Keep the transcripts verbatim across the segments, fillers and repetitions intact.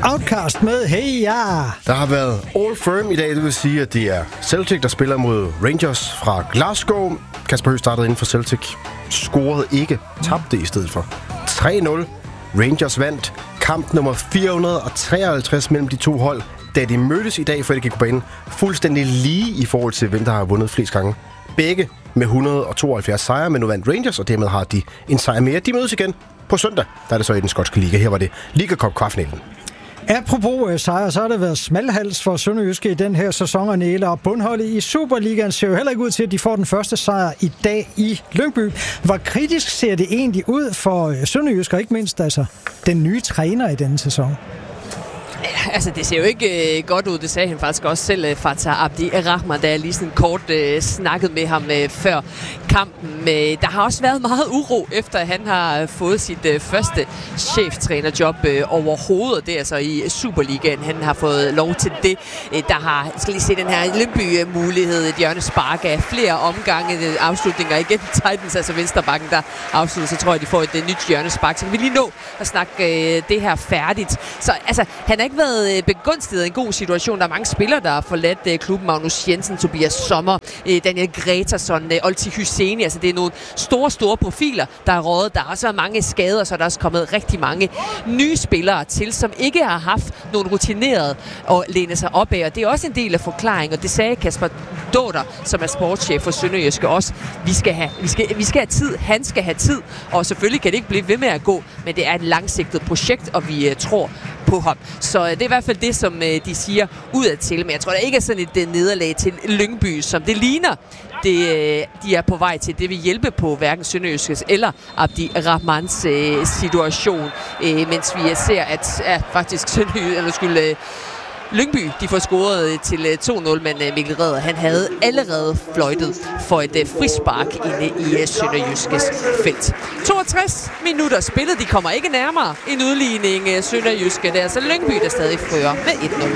Outcast med Hey Ja. Der har været All Firm i dag, det vil sige, at det er Celtic, der spiller mod Rangers fra Glasgow. Kasper Høgh startede inden for Celtic, scorede ikke, tabte i stedet for. tre nul. Rangers vandt kamp nummer fire hundrede treoghalvtreds mellem de to hold, da de mødtes i dag, før de gik på banen. Fuldstændig lige i forhold til, hvem der har vundet flest gange. Begge med et hundrede tooghalvfjerds sejre, men nu vandt Rangers, og dermed har de en sejr mere. De mødes igen på søndag, der er det så i den skotske liga. Her var det Liga Cup kvartfinalen. Apropos øh, sejr, så har det været smalhals for Sønderjyske i den her sæson, og Næle og bundholdet i Superligaen ser jo heller ikke ud til, at de får den første sejr i dag i Lyngby. Hvor kritisk ser det egentlig ud for Sønderjyske, og ikke mindst altså den nye træner i denne sæson? Altså, det ser jo ikke øh, godt ud. Det sagde han faktisk også selv, øh, Fatah Abdi Rahman, da jeg lige sådan kort øh, snakkede med ham øh, før kampen. Øh, der har også været meget uro, efter han har øh, fået sit øh, første cheftrænerjob øh, overhovedet. Det er altså i Superligaen, han har fået lov til det. Øh, der har, jeg skal lige se den her Lyngby-mulighed, et hjørnespark af flere omgange, øh, afslutninger igen. Titans, altså venstrebakken, der afslutter, så tror jeg, de får et øh, nyt hjørnespark. Så kan vi lige nå at snakke øh, det her færdigt. Så altså, han er ikke været begunstiget i en god situation. Der er mange spillere, der har forladt klubben. Magnus Jensen, Tobias Sommer, Daniel Gretarsson, Olti Hyseni. Altså, det er nogle store, store profiler, der er rådet. Der har også været mange skader, så der er også kommet rigtig mange nye spillere til, som ikke har haft nogen rutineret at læne sig op af. Og det er også en del af forklaringen, og det sagde Kasper Dåder, som er sportschef for Sønderjyske også. Vi skal have, vi skal, vi skal have tid, han skal have tid, og selvfølgelig kan det ikke blive ved med at gå, men det er et langsigtet projekt, og vi uh, tror på ham. Så uh, det er i hvert fald det, som uh, de siger udadtil, men jeg tror, der ikke er sådan et uh, nederlag til Lyngby, som det ligner. Det, uh, de er på vej til. Det vil hjælpe på hverken Sønderjyskes eller Abdi Rahmans uh, situation, uh, mens vi uh, ser, at uh, faktisk Sønderjyske, eller skyld, uh, Lyngby, de får scoret til to nul, men Mikkel Redder, han havde allerede fløjtet for et frispark inde i Sønderjyskes felt. toogtres minutter spillet, de kommer ikke nærmere en udligning Sønderjyske. Det er altså Lyngby, der stadig fører med et nul.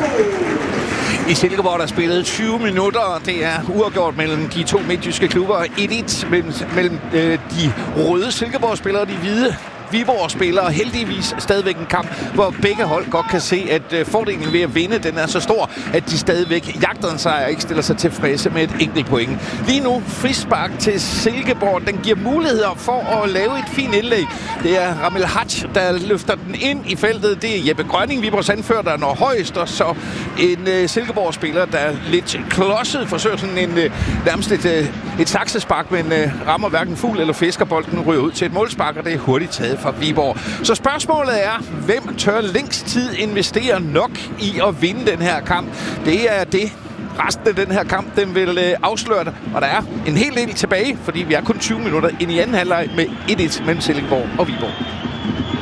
I Silkeborg der spillet tyve minutter. Det er uafgjort mellem de to midtjyske klubber. et et mellem, mellem øh, de røde Silkeborg-spillere og de hvide Viborg spiller heldigvis stadigvæk en kamp, hvor begge hold godt kan se, at øh, fordelen ved at vinde, den er så stor, at de stadigvæk jagter en sejr og ikke stiller sig tilfredse med et enkelt point. Lige nu frispark til Silkeborg. Den giver muligheder for at lave et fint indlæg. Det er Ramil Hatch, der løfter den ind i feltet. Det er Jeppe Grønning, Viborgs anfører, der når højst, og så en øh, Silkeborg-spiller, der lidt klodset forsøger sådan en øh, nærmest et, øh, et saksespark, men øh, rammer hverken fugl eller fiskerbolden, ryger ud til et målspark, og det er hurtigt taget fra Viborg. Så spørgsmålet er, hvem tør længst tid investere nok i at vinde den her kamp? Det er det, resten af den her kamp, den vil øh, afsløre det. Og der er en hel del tilbage, fordi vi er kun tyve minutter ind i anden halvleg med et et mellem Silkeborg og Viborg.